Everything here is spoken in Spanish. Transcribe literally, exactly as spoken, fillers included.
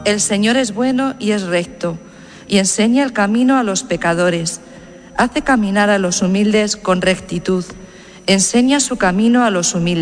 El Señor es bueno y es recto, y enseña el camino a los pecadores. Hace caminar a los humildes con rectitud, enseña su camino a los humildes.